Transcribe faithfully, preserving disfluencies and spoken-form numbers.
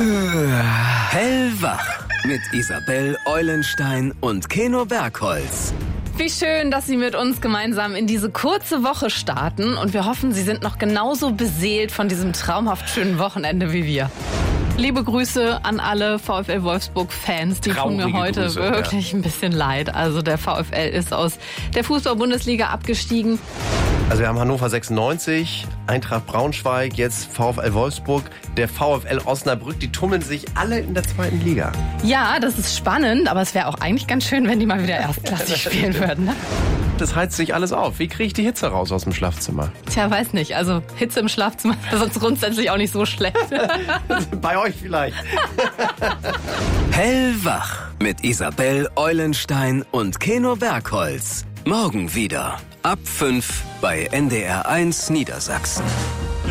Hellwach mit Isabel Eulenstein und Keno Bergholz. Wie schön, dass Sie mit uns gemeinsam in diese kurze Woche starten. Und wir hoffen, Sie sind noch genauso beseelt von diesem traumhaft schönen Wochenende wie wir. Liebe Grüße an alle VfL Wolfsburg-Fans. Die tun mir heute Grüße, wirklich ja. ein bisschen leid. Also der VfL ist aus der Fußball-Bundesliga abgestiegen. Also wir haben Hannover sechsundneunzig, Eintracht Braunschweig, jetzt VfL Wolfsburg, der VfL Osnabrück. Die tummeln sich alle in der zweiten Liga. Ja, das ist spannend, aber es wäre auch eigentlich ganz schön, wenn die mal wieder erstklassig spielen würden. Ne? Das heizt sich alles auf. Wie kriege ich die Hitze raus aus dem Schlafzimmer? Tja, weiß nicht. Also Hitze im Schlafzimmer ist sonst grundsätzlich auch nicht so schlecht. Bei euch vielleicht. Hellwach mit Isabel Eulenstein und Keno Bergholz. Morgen wieder ab fünf bei N D R eins Niedersachsen.